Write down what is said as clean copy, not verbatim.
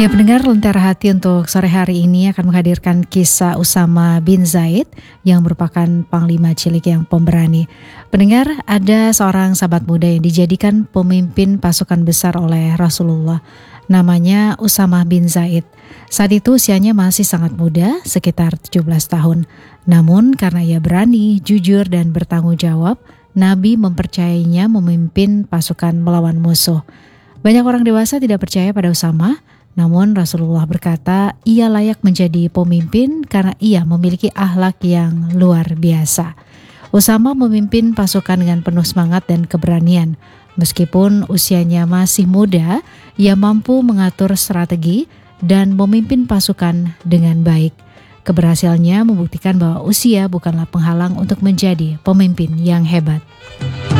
Ya, pendengar Lentera Hati untuk sore hari ini akan menghadirkan kisah Usama bin Zaid yang merupakan panglima cilik yang pemberani. Pendengar, ada seorang sahabat muda yang dijadikan pemimpin pasukan besar oleh Rasulullah. Namanya Usama bin Zaid. Saat itu usianya masih sangat muda, sekitar 17 tahun. Namun karena ia berani, jujur dan bertanggung jawab, Nabi mempercayainya memimpin pasukan melawan musuh. Banyak orang dewasa tidak percaya pada Usama. Namun Rasulullah berkata ia layak menjadi pemimpin karena ia memiliki akhlak yang luar biasa. Usama memimpin pasukan dengan penuh semangat dan keberanian. Meskipun usianya masih muda, ia mampu mengatur strategi dan memimpin pasukan dengan baik. Keberhasilannya membuktikan bahwa usia bukanlah penghalang untuk menjadi pemimpin yang hebat.